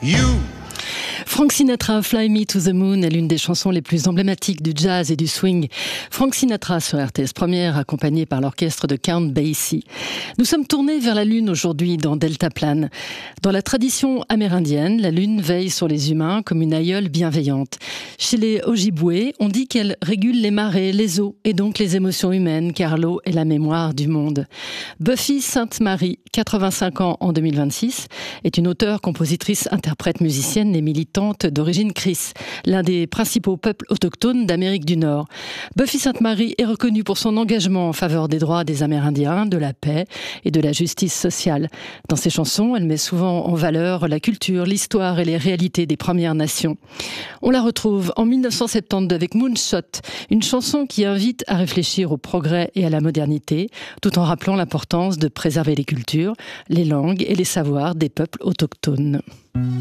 You. Frank Sinatra, Fly Me to the Moon est l'une des chansons les plus emblématiques du jazz et du swing. Frank Sinatra sur RTS Première, accompagné par l'orchestre de Count Basie. Nous sommes tournés vers la Lune aujourd'hui dans Deltaplane. Dans la tradition amérindienne, la Lune veille sur les humains comme une aïeule bienveillante. Chez les Ojibwés, on dit qu'elle régule les marées, les eaux et donc les émotions humaines, car l'eau est la mémoire du monde. Buffy Sainte-Marie, 85 ans en 2026, est une auteure, compositrice, interprète, musicienne et militante d'origine Cris, l'un des principaux peuples autochtones d'Amérique du Nord. Buffy Sainte-Marie est reconnue pour son engagement en faveur des droits des Amérindiens, de la paix et de la justice sociale. Dans ses chansons, elle met souvent en valeur la culture, l'histoire et les réalités des Premières Nations. On la retrouve en 1972 avec Moonshot, une chanson qui invite à réfléchir au progrès et à la modernité, tout en rappelant l'importance de préserver les cultures, les langues et les savoirs des peuples autochtones.